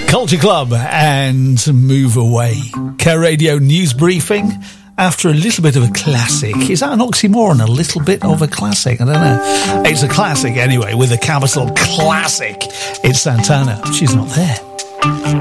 Culture Club and Move Away. Care Radio News Briefing after a little bit of a classic. Is that an oxymoron? A little bit of a classic? I don't know. It's a classic anyway, with a capital classic. It's Santana. She's not there.